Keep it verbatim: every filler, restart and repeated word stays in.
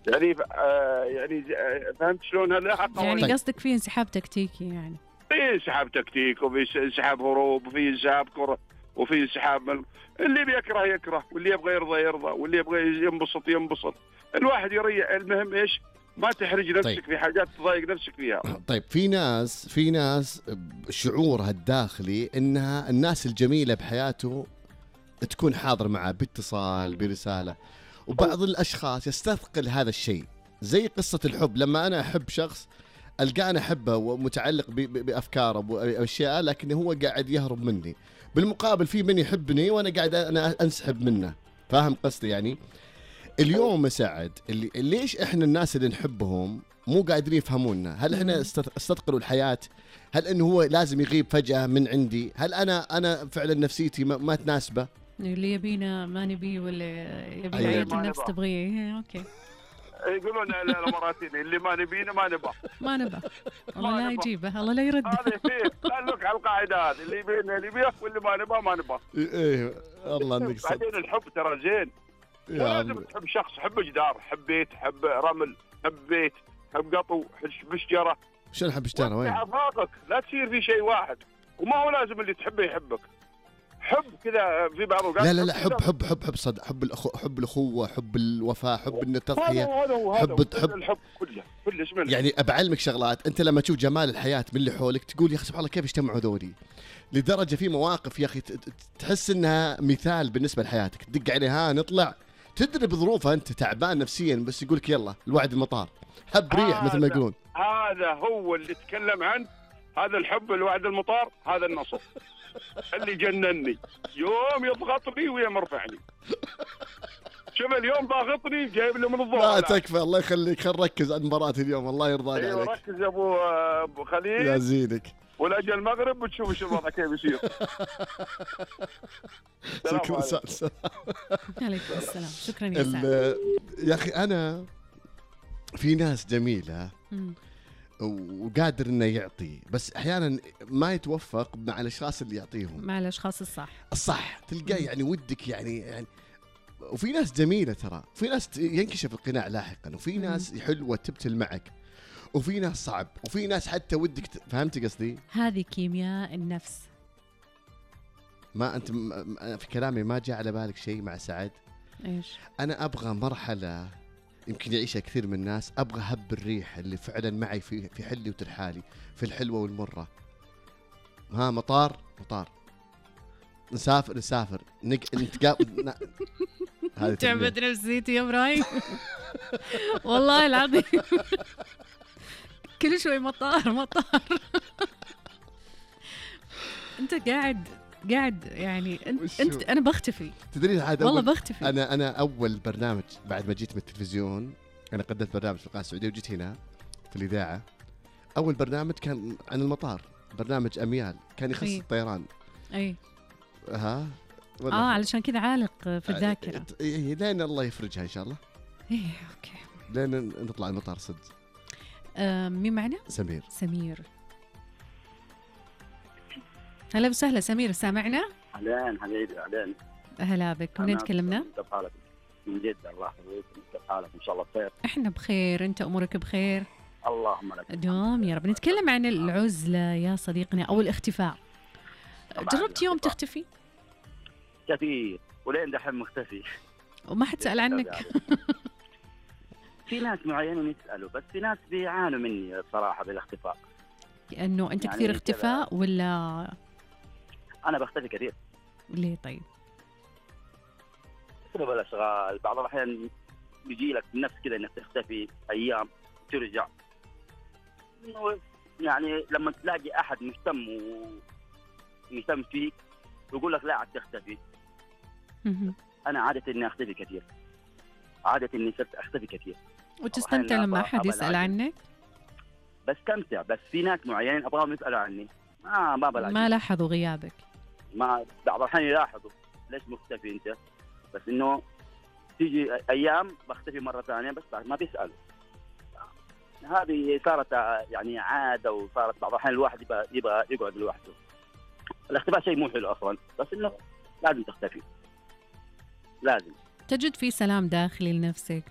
يعني آه يعني آه فهمت شلون هذا حق يعني طيب. قصدك في انسحاب تكتيكي يعني؟ في انسحاب تكتيك وفي انسحاب هروب وفي انسحاب كره وفي انسحاب من... اللي بيكره يكره واللي يبغى يرضى يرضى واللي يبغى ينبسط ينبسط. الواحد يريح. المهم ايش؟ ما تحرج نفسك طيب. في حاجات تضايق نفسك فيها. طيب في ناس في ناس شعورها الداخلي انها الناس الجميله بحياته تكون حاضر معه باتصال برساله، وبعض الاشخاص يستثقل هذا الشيء، زي قصه الحب. لما انا احب شخص القى انا احبه ومتعلق ب- ب- بافكاره واشياء، لكن هو قاعد يهرب مني. بالمقابل في من يحبني وانا قاعد انا انسحب منه. فاهم قصدي يعني؟ اليوم مساعد اللي ليش احنا الناس اللي نحبهم مو قادرين يفهمونا؟ هل احنا است- استثقلوا الحياه؟ هل انه هو لازم يغيب فجاه من عندي؟ هل انا انا فعلا نفسيتي ما, ما تناسبه؟ اللي يبينا ما نبيه ولا يبي أيوة. حياة ما النفس نبغى. تبغيه. إيه، اوكي. يقولون الاماراتيين اللي ما نبينا ما نبغى. ما نبى الله ما لا نبغى. يجيبه، الله لا يرده. هذا فيه خلوك على القاعده هذه، اللي يبينا اللي يبيه واللي ما نبغى ما نبغى. ايه الله انك صدق بعدين الحب ترى زين. يا ولازم عمي. تحب شخص. حب جدار، حب بيت، حب رمل، حب بيت، حب قطو، حب شجره. شو الحب اشترى وين؟ وسع افاقك، لا تصير في شيء واحد. وما هو لازم اللي تحبه يحبك. حب كذا في بعض الأوقات. لا لا لا، حب كذا. حب حب حب صدق، حب الأخو، حب الاخوه، حب الوفاء، حب ان هذا التضحيه. هو هذا هو حب- هذا حب- هو الحب كله كله اسمه. يعني بعلمك شغلات، انت لما تشوف جمال الحياه من اللي حولك تقول يا اخي سبحان الله كيف اجتمعوا ذولي. لدرجه في مواقف يا اخي ت- ت- تحس انها مثال بالنسبه لحياتك، تدق عليها نطلع، تدري بظروفها انت تعبان نفسيا بس يقولك يلا الوعد المطار، هب ريح مثل ما هذا- يقولون. هذا هو اللي تكلم عنه. هذا الحب الوعد المطار، هذا النصر اللي جنني. يوم يضغطني ويوم يرفعني. شوف اليوم ضاغطني جايب له من الضوء. لا تكفى الله يخليك، خل نركز على المباراة اليوم، الله يرضى ايوه عليك. ركز يا ابو ابو يا خليل. زينك. ولاجل المغرب بتشوف ايش الوضع كيف يصير. السلام شكرا عليكم. س- س- عليكم السلام. شكرا يا سعد. ال- يا اخي انا في ناس جميلة مم. وقادر انه يعطي، بس احيانا ما يتوفق مع الاشخاص اللي يعطيهم مع الاشخاص الصح. الصح، تلقاه يعني ودك يعني يعني وفي ناس جميله ترى، في ناس ت- ينكشف القناع لاحقا، وفي ناس حلوه تبتل معك، وفي ناس صعب، وفي ناس حتى ودك ت... فهمت قصدي؟ هذه كيمياء النفس. ما انت م... م- في كلامي ما جاء على بالك شيء مع سعد؟ ايش؟ انا ابغى مرحله يمكن يعيشها كثير من الناس، ابغى هب الريح اللي فعلا معي في في حلي وترحالي، في الحلوه والمره. ها مطار مطار، نسافر نسافر نق... نتقابل ن... هذه تعبت نفسيتي يا ابراهيم. والله العظيم. كل شوي مطار مطار. انت قاعد قاعد يعني انت, وشو؟ انت انا بختفي تدري عاد والله أول- بختفي. انا انا اول برنامج بعد ما جيت من التلفزيون، انا قدمت برنامج في القناه السعوديه وجيت هنا في الاذاعه. اول برنامج كان عن المطار، برنامج اميال، كان يخص أي. الطيران. اي ها ولا اه علشان كذا عالق في الذاكره. إيه، لين الله يفرجها ان شاء الله، ايه اوكي. لين نطلع المطار صدق. آه مين معنا؟ سمير. سمير. هلا وسهلا سمير، سامعنا؟ اهلين حبيبي اهلين. هلا بك. منين تكلمنا؟ كيف حالك؟ من جدة الله يحفظك. كيف حالك؟ ان شاء الله بخير. احنا بخير، انت امورك بخير؟ اللهم لك دوم يا رب. نتكلم عن العزله يا صديقنا او الاختفاء. جربت يوم تختفي كثير ولين دحين مختفي. وما حد سأل عنك؟ في ناس معينين يسالوا، بس في ناس بيعانوا مني الصراحه بالاختفاء. انه انت يعني كثير كذا. اختفاء ولا انا بختفي كثير ليه؟ طيب بسبب الاشغال. بعض الاحيان بيجي لك نفس كذا انك تختفي ايام ترجع. إنه يعني لما تلاقي احد مهتم ومهتم فيك ويقول لك لا عاد تختفي. مهم. انا عاده اني اختفي كثير، عاده اني صرت اختفي كثير. وتستمتع أحياناً لما أبغى- احد أبغى يسأل العجل. عنك؟ بستمتع، بس في ناس معينين ابغاهم يسالوا عني ما ما بلاقي. ما لاحظوا غيابك؟ ما بعض الاحيان يلاحظوا ليش مختفي انت، بس انه تيجي ايام بختفي مره ثانيه بس بعد ما بيسالوا. هذه صارت يعني عاده، وصارت بعض الاحيان الواحد يبغى يبغى يقعد لوحده. الاختفاء شيء مو حلو اصلا، بس انه لازم تختفي، لازم. تجد في سلام داخلي لنفسك؟